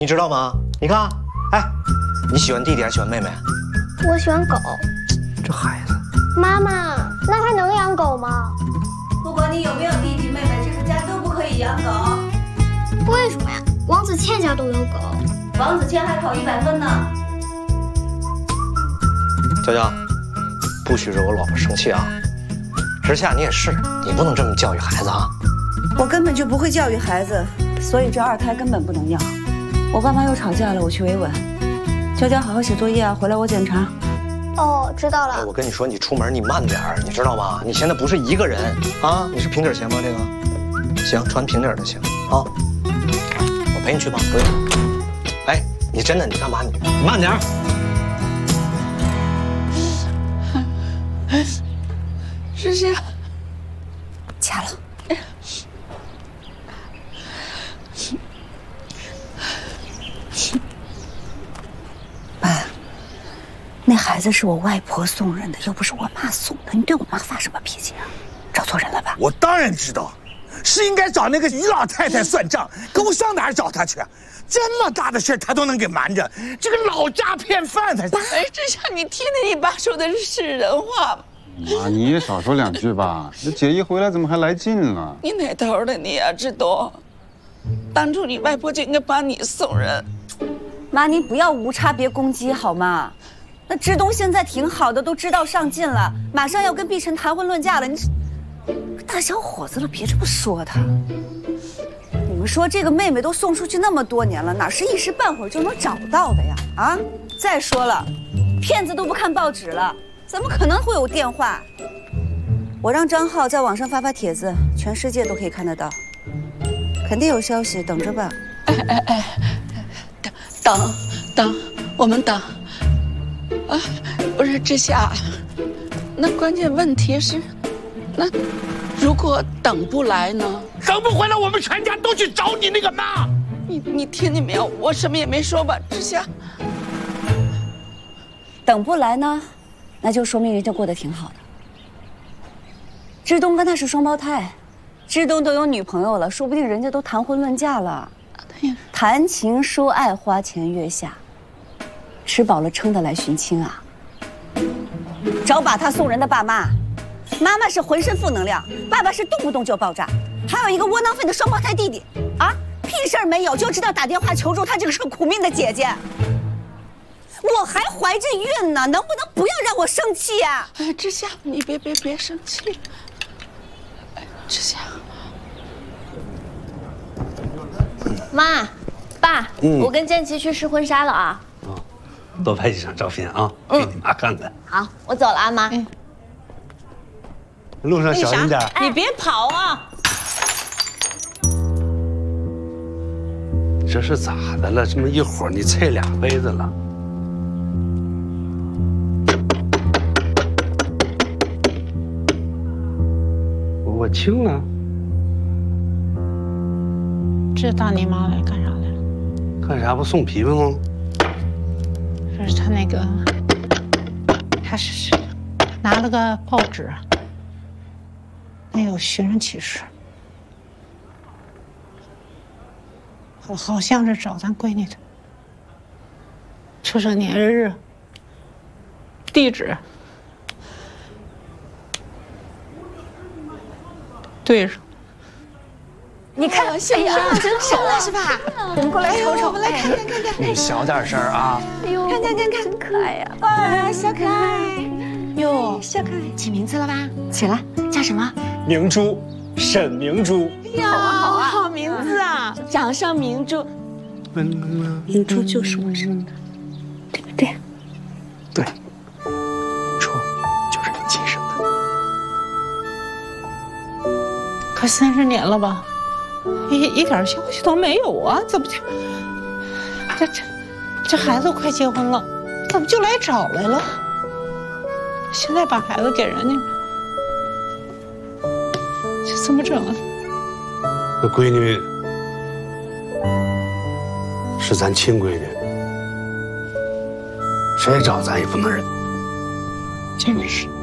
你知道吗？你看，哎，你喜欢弟弟还是喜欢妹妹？ 我喜欢狗。 这孩子， 妈妈，那还能养狗吗？ 不管你有没有弟弟妹妹，这个家都不可以养狗。 为什么呀？王子倩家都有狗。 王子倩还考100分呢。 娇娇，不许惹我老婆生气啊！之夏，你也是，你不能这么教育孩子啊！ 我根本就不会教育孩子，所以这2胎根本不能要。我爸妈又吵架了，我去维稳。娇娇好好写作业啊，回来我检查。 哦，知道了。 哎，我跟你说，你出门你慢点儿，你知道吗？你现在不是一个人啊，你是平底鞋吗？这个，行，穿平底的行啊。我陪你去吧，不用。哎，你真的，你干嘛？你慢点儿。 之夏， 掐了。爸，那孩子是我外婆送人的，又不是我妈送的，你对我妈发什么脾气啊？找错人了吧？ 我当然知道，是应该找那个于老太太算账，可我上哪儿找她去？这么大的事她都能给瞒着，这个老诈骗犯才是。 哎，之夏，你听听你爸说的是人话吗？ 妈，你也少说2句吧。这姐一回来怎么还来劲了？ 你哪头的你啊，志东？当初你外婆就应该把你送人。 妈，你不要无差别攻击好吗？那志东现在挺好的，都知道上进了，马上要跟碧晨谈婚论嫁了，你大小伙子了，别这么说他。你们说这个妹妹都送出去那么多年了，哪是一时半会儿就能找到的呀？啊！再说了，骗子都不看报纸了，怎么可能会有电话？我让张浩在网上发帖子，全世界都可以看得到，肯定有消息，等着吧。 等，我们等。啊，不是之夏，那关键问题是，那如果等不来呢？ 等不回来，我们全家都去找你那个妈。 你听见没有？我什么也没说吧，之夏。 等不来呢，那就说明人家过得挺好的。志东跟他是双胞胎，志东都有女朋友了，说不定人家都谈婚论嫁了。谈情说爱，花前月下，吃饱了撑得来寻亲啊！找把他送人的爸妈，妈妈是浑身负能量，爸爸是动不动就爆炸，还有一个窝囊废的双胞胎弟弟啊，屁事儿没有就知道打电话求助他这个受苦命的姐姐。我还怀着孕呢，能不能不要让我生气呀？ 哎，之夏，你别生气。哎，之夏。 妈，爸，我跟建奇去试婚纱了啊。 多拍几张照片啊，给你妈看看。 好，我走了啊，妈。 路上小心点。 你别跑啊！ 这是咋的了？这么一会儿你啐2杯子了？我轻了。 这大姨妈来干啥来了？ 干啥不送皮皮吗？ 这是他那个，他是拿了个报纸，没有寻人启事，好像是找咱闺女的出生年月日、地址对上。 你看，哎呀，真生了是吧？ 我们过来瞅瞅， 我们来看看。 你小点声啊！ 哎呦，看，真可爱呀！ 哇，小可爱。 哟，小可爱， 起名字了吧？ 起了，叫什么？ 明珠，沈明珠。 呀，好名字啊！掌上明珠。 明珠就是我生的，对不对？ 对，说就是你亲生的。 可30年了吧？一点消息都没有啊！怎么就这孩子快结婚了，怎么就来找来了？现在把孩子给人家了，这怎么整啊？ 那闺女是咱亲闺女，谁找咱也不能忍。 真是。